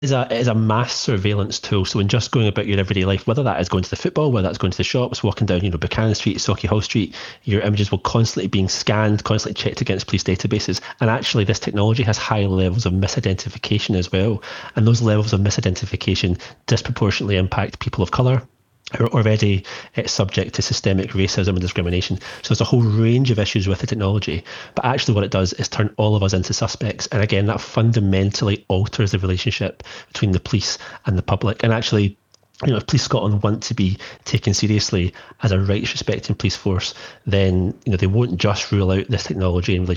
Is a mass surveillance tool. So in just going about your everyday life, whether that is going to the football, whether that's going to the shops, walking down, Buchanan Street, Sauchiehall Street, your images will constantly being scanned, constantly checked against police databases. And actually, this technology has high levels of misidentification as well. And those levels of misidentification disproportionately impact people of colour, who are already subject to systemic racism and discrimination. So there's a whole range of issues with the technology. But actually what it does is turn all of us into suspects. And again, that fundamentally alters the relationship between the police and the public. And actually, if Police Scotland want to be taken seriously as a rights respecting police force, then they won't just rule out this technology in relation